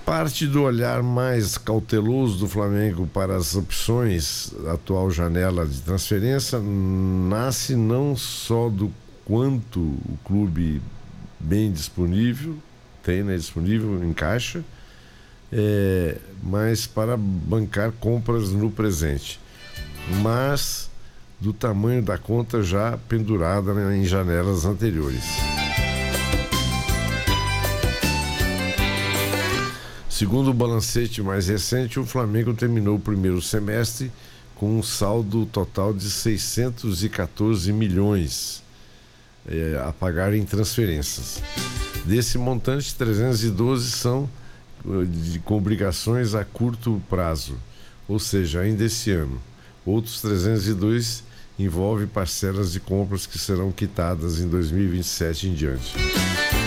Parte do olhar mais cauteloso do Flamengo para as opções da atual janela de transferência nasce não só do quanto o clube bem disponível, tem, né, disponível em caixa, mas para bancar compras no presente, mas do tamanho da conta já pendurada, né, em janelas anteriores. Segundo o balancete mais recente, o Flamengo terminou o primeiro semestre com um saldo total de 614 milhões a pagar em transferências. Desse montante, 312 são com obrigações a curto prazo, ou seja, ainda esse ano. Outros 302 envolvem parcelas de compras que serão quitadas em 2027 em diante.